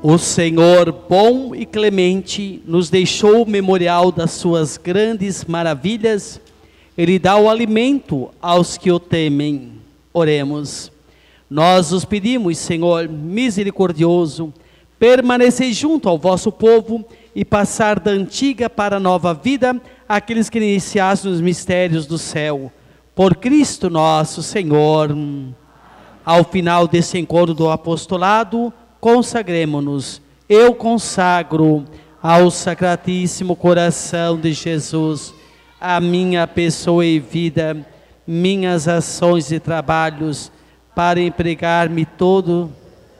O Senhor, bom e clemente, nos deixou o memorial das suas grandes maravilhas. Ele dá o alimento aos que o temem. Oremos. Nós os pedimos, Senhor, misericordioso, permanecei junto ao vosso povo e passar da antiga para a nova vida aqueles que iniciaram os mistérios do céu. Por Cristo nosso Senhor. Ao final desse encontro do apostolado, consagremo-nos. Eu consagro ao Sacratíssimo Coração de Jesus a minha pessoa e vida, minhas ações e trabalhos, para empregar-me todo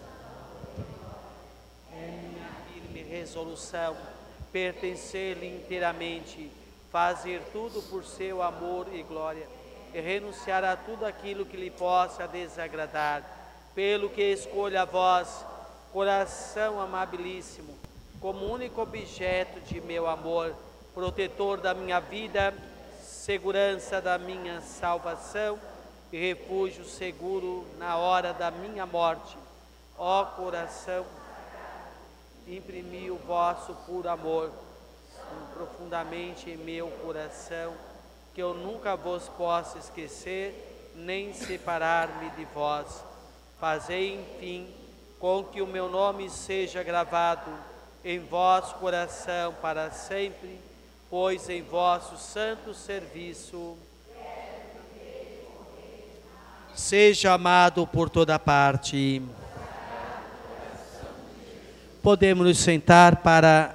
em minha firme resolução, pertencer-lhe inteiramente, fazer tudo por seu amor e glória, e renunciar a tudo aquilo que lhe possa desagradar, pelo que escolha a vós, coração amabilíssimo, como único objeto de meu amor, protetor da minha vida, segurança da minha salvação e refúgio seguro na hora da minha morte. Ó coração, imprimi o vosso puro amor profundamente em meu coração, que eu nunca vos possa esquecer, nem separar-me de vós. Fazei, enfim, com que o meu nome seja gravado em vosso coração para sempre, pois em vosso santo serviço seja amado por toda parte. Podemos nos sentar para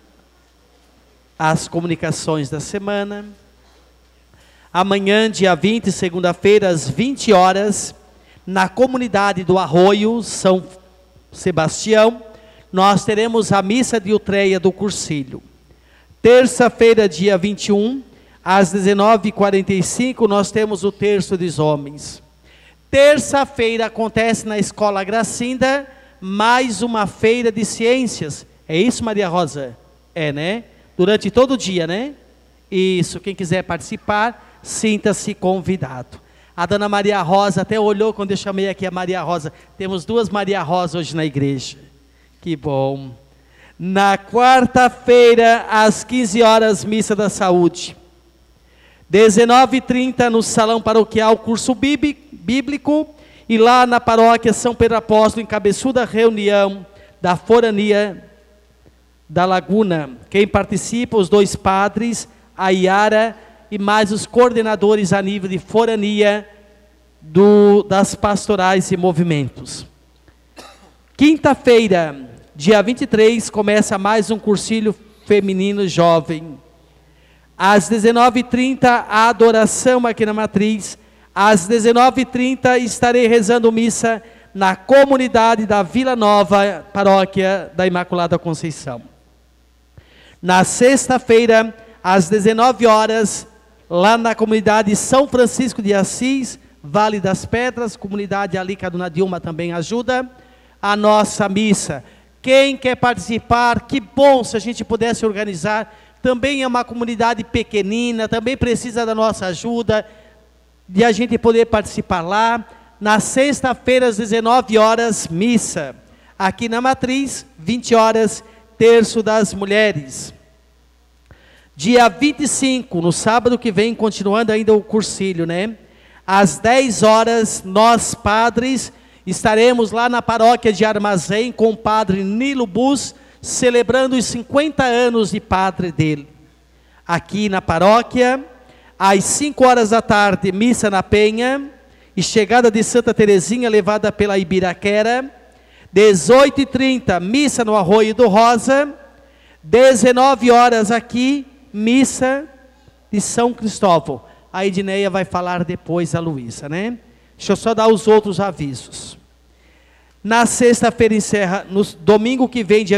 as comunicações da semana. Amanhã, dia 20, segunda-feira, às 20 horas, na comunidade do Arroio, São Sebastião, nós teremos a missa de Utreia do Cursilho. Terça-feira, dia 21, às 19h45, nós temos o terço dos homens. Terça-feira acontece na Escola Gracinda mais uma feira de ciências. É isso, Maria Rosa? É, né? Durante todo o dia, né? Isso, quem quiser participar, sinta-se convidado. A dona Maria Rosa até olhou quando eu chamei aqui a Maria Rosa. Temos duas Maria Rosa hoje na igreja. Que bom. Na quarta-feira, às 15 horas, missa da saúde. 19h30, no salão paroquial, curso bíblico. E lá na paróquia São Pedro Apóstolo, em cabeçuda reunião da Forania da Laguna. Quem participa, os dois padres, a Iara e mais os coordenadores a nível de forania das pastorais e movimentos. Quinta-feira, dia 23, começa mais um cursilho feminino jovem. Às 19h30, a adoração aqui na Matriz. Às 19h30, estarei rezando missa na comunidade da Vila Nova, paróquia da Imaculada Conceição. Na sexta-feira, às 19 horas, lá na comunidade São Francisco de Assis, Vale das Pedras, comunidade ali que a dona Dilma também ajuda, a nossa missa. Quem quer participar, que bom se a gente pudesse organizar. Também é uma comunidade pequenina, também precisa da nossa ajuda, de a gente poder participar lá. Na sexta-feira, às 19 horas, missa. Aqui na Matriz, 20 horas, terço das mulheres. Dia 25, no sábado que vem, continuando ainda o cursilho, né? Às 10 horas, nós padres estaremos lá na paróquia de Armazém com o padre Nilo Bus, celebrando os 50 anos de padre dele. Aqui na paróquia, às 5 horas da tarde, missa na Penha, e chegada de Santa Terezinha, levada pela Ibiraquera. 18h30, missa no Arroio do Rosa. 19 horas aqui, missa de São Cristóvão. A Edneia vai falar depois, a Luísa, né? Deixa eu só dar os outros avisos. Na sexta-feira encerra, no domingo que vem, dia